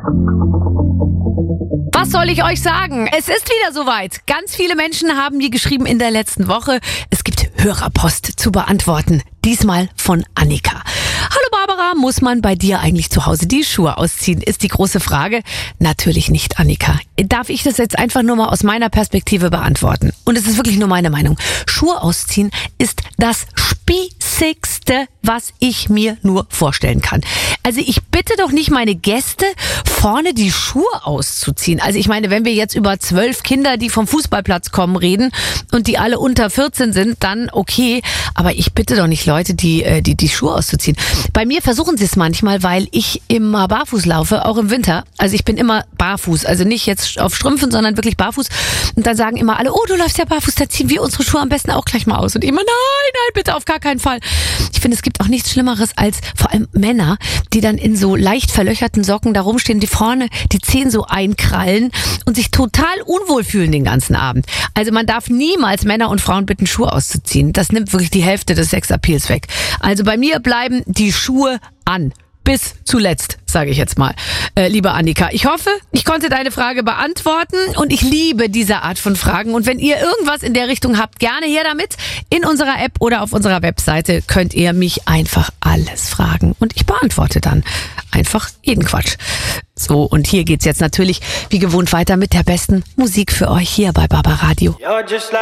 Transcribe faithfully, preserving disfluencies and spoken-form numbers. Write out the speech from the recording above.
Was soll ich euch sagen? Es ist wieder soweit. Ganz viele Menschen haben mir geschrieben in der letzten Woche. Es gibt Hörerpost zu beantworten. Diesmal von Annika. Hallo Barbara, muss man bei dir eigentlich zu Hause die Schuhe ausziehen? Ist die große Frage. Natürlich nicht, Annika. Darf ich das jetzt einfach nur mal aus meiner Perspektive beantworten? Und es ist wirklich nur meine Meinung. Schuhe ausziehen ist das spießigste, was ich mir nur vorstellen kann. Also ich bitte doch nicht meine Gäste, vorne die Schuhe auszuziehen. Also ich meine, wenn wir jetzt über zwölf Kinder, die vom Fußballplatz kommen, reden und die alle unter vierzehn sind, dann okay. Aber ich bitte doch nicht Leute, die die, die Schuhe auszuziehen. Bei mir versuchen sie es manchmal, weil ich immer barfuß laufe, auch im Winter. Also ich bin immer barfuß, also nicht jetzt auf Strümpfen, sondern wirklich barfuß. Und dann sagen immer alle, oh, du läufst ja barfuß, dann ziehen wir unsere Schuhe am besten auch gleich mal aus. Und ich immer, nein, nein, bitte auf gar keinen Fall. Ich finde, es gibt auch nichts Schlimmeres als vor allem Männer, die dann in so leicht verlöcherten Socken da rumstehen, die vorne die Zehen so einkrallen und sich total unwohl fühlen den ganzen Abend. Also man darf niemals Männer und Frauen bitten, Schuhe auszuziehen. Das nimmt wirklich die Hälfte des Sexappeals weg. Also bei mir bleiben die Schuhe an. Bis zuletzt, sage ich jetzt mal. Äh, liebe Annika, ich hoffe, ich konnte deine Frage beantworten und ich liebe diese Art von Fragen. Und wenn ihr irgendwas in der Richtung habt, gerne her damit. In unserer App oder auf unserer Webseite könnt ihr mich einfach alles fragen. Und ich beantworte dann einfach jeden Quatsch. So, und hier geht's jetzt natürlich wie gewohnt weiter mit der besten Musik für euch hier bei Barbaradio.